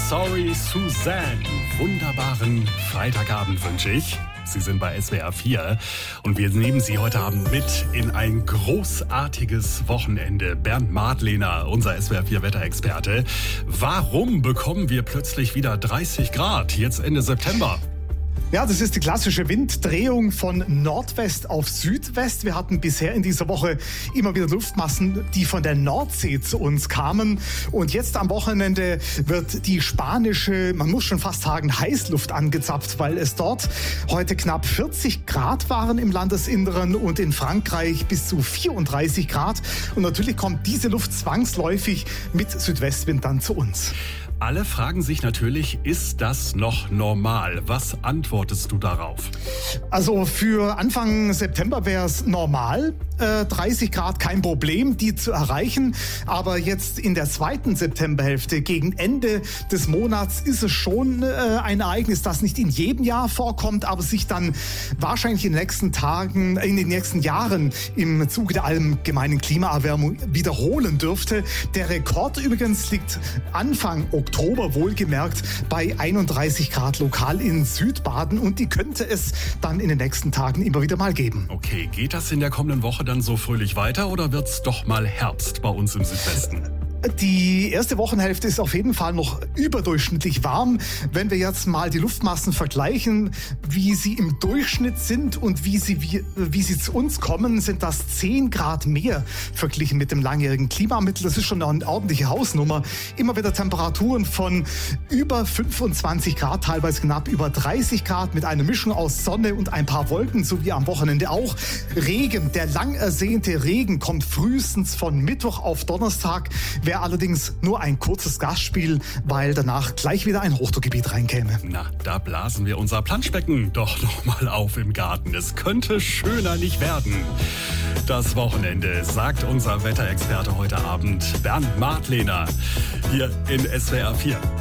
Sorry Suzanne. Wunderbaren Freitagabend wünsche ich. Sie sind bei SWR 4 und wir nehmen Sie heute Abend mit in ein großartiges Wochenende. Bernd Madlener, unser SWR 4 Wetterexperte. Warum bekommen wir plötzlich wieder 30 Grad jetzt Ende September? Ja, das ist die klassische Winddrehung von Nordwest auf Südwest. Wir hatten bisher in dieser Woche immer wieder Luftmassen, die von der Nordsee zu uns kamen. Und jetzt am Wochenende wird die spanische, man muss schon fast sagen, Heißluft angezapft, weil es dort heute knapp 40 Grad waren im Landesinneren und in Frankreich bis zu 34 Grad. Und natürlich kommt diese Luft zwangsläufig mit Südwestwind dann zu uns. Alle fragen sich natürlich, ist das noch normal? Was antwortest du darauf? Also für Anfang September wäre es normal, 30 Grad kein Problem, die zu erreichen. Aber jetzt in der zweiten Septemberhälfte, gegen Ende des Monats, ist es schon ein Ereignis, das nicht in jedem Jahr vorkommt, aber sich dann wahrscheinlich in den nächsten Tagen, in den nächsten Jahren im Zuge der allgemeinen Klimaerwärmung wiederholen dürfte. Der Rekord übrigens liegt Anfang Oktober wohlgemerkt bei 31 Grad lokal in Südbaden und die könnte es dann in den nächsten Tagen immer wieder mal geben. Okay, geht das in der kommenden Woche dann so fröhlich weiter oder wird's doch mal Herbst bei uns im Südwesten? Die erste Wochenhälfte ist auf jeden Fall noch überdurchschnittlich warm. Wenn wir jetzt mal die Luftmassen vergleichen, wie sie im Durchschnitt sind und wie sie zu uns kommen, sind das 10 Grad mehr verglichen mit dem langjährigen Klimamittel. Das ist schon eine ordentliche Hausnummer. Immer wieder Temperaturen von über 25 Grad, teilweise knapp über 30 Grad mit einer Mischung aus Sonne und ein paar Wolken, so wie am Wochenende auch. Regen, der lang ersehnte Regen kommt frühestens von Mittwoch auf Donnerstag. Wäre allerdings nur ein kurzes Gastspiel, weil danach gleich wieder ein Hochdruckgebiet reinkäme. Na, da blasen wir unser Planschbecken doch noch mal auf im Garten. Es könnte schöner nicht werden. Das Wochenende, sagt unser Wetterexperte heute Abend, Bernd Madlener, hier in SWR 4.